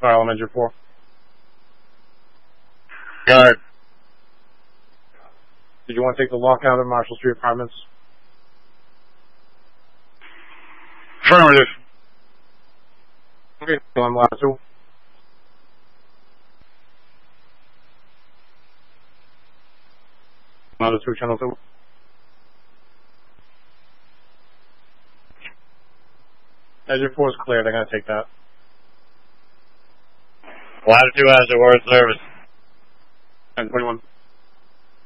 Fire alarm engine 4. Guard. Did you want to take the lockout of Marshall Street Apartments? Affirmative. Okay, alarm ladder 2. Ladder 2, channel 2. Engine 4 is cleared, I'm going to take that. Ladder 2 has the word service. And 21.